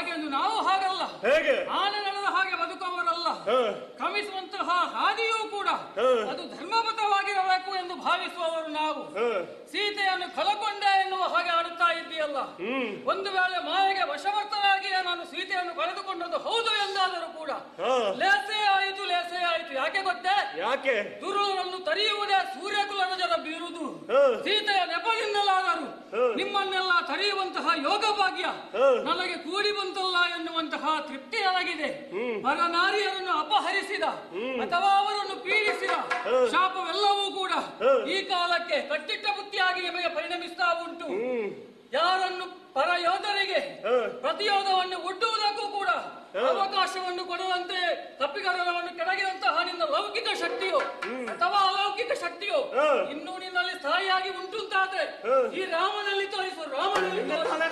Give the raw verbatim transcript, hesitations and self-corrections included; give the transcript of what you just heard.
ಹಾಗೆಂದು ನಾವು ಹಾಗಲ್ಲ. ಹೇಗೆ? ಆನೆ ನಡೆದ ಹಾಗೆ ಬದುಕುವವರಲ್ಲ. ಕ್ರಮಿಸುವಂತಹ ಹಾದಿಯೂ ಕೂಡ ಅದು ಧರ್ಮಬದ್ಧವಾಗಿರಬೇಕು ಎಂದು ಭಾವಿಸುವವರು ನಾವು. ಸೀತೆಯನ್ನು ಕಳಕೊಂಡೆ ಎನ್ನುವ ಹಾಗೆ ಆಡುತ್ತಾ ಇದ್ದೀಯಲ್ಲ. ಒಂದು ವೇಳೆ ಮಾಯೆಗೆ ವಶವರ್ತನಾಗಿ ನಾನು ಸೀತೆಯನ್ನು ಕಳೆದುಕೊಂಡದ್ದು ಹೌದು ಎಂದಾದರೂ ಕೂಡ ಲೇಸೇ ಆಯಿತು ಲೇಸೇ ಆಯಿತು. ಯಾಕೆ ಗೊತ್ತೇ? ಯಾಕೆ? ದುರುಳನ್ನು ತರಿಯುವುದೇ ಸೂರ್ಯಕುಲದ ಜನ ಬೀರುವುದು. ಸೀತೆಯ ನೆಪದಿಂದಲಾದರೂ ನಿಮ್ಮನ್ನೆಲ್ಲ ತರೆಯುವಂತಹ ಯೋಗ ಭಾಗ್ಯ ನನಗೆ ಕೂಡಿ ಬಂತಲ್ಲ ಎನ್ನುವಂತಹ ತೃಪ್ತಿ ನನಗಿದೆ. ಪರನಾರಿಯರನ್ನು ಅಪಹರಿಸಿದ ಅಥವಾ ಅವರನ್ನು ಪೀಡಿಸಿದ ಶಾಪವೆಲ್ಲವೂ ಕೂಡ ಈ ಕಾಲಕ್ಕೆ ಕಟ್ಟಿಟ್ಟ ಬುತ್ತಿಯಾಗಿ ನಿಮಗೆ ಪರಿಣಮಿಸ್ತಾ ಉಂಟು. ಯಾರನ್ನು ಪರ ಯೋಧರಿಗೆ ಪ್ರತಿಯೋಧವನ್ನು ಒಡ್ಡುವುದಕ್ಕೂ ಕೂಡ ಅವಕಾಶವನ್ನು ಕೊಡುವಂತೆ ತಪ್ಪಿಗರವನ್ನು ಕೆಳಗಿದಂತಹ ನಿನ್ನ ಲೌಕಿಕ ಶಕ್ತಿಯೋ ಅಥವಾ ಅಲೌಕಿಕ ಶಕ್ತಿಯೋ ಇನ್ನೂ ನಿನ್ನಲ್ಲಿ ಸ್ಥಾಯಿಯಾಗಿ ಉಂಟು ಅಂತಾದ್ರೆ ಈ ರಾಮನಲ್ಲಿ ತೋರಿಸು ರಾಮನಲ್ಲಿ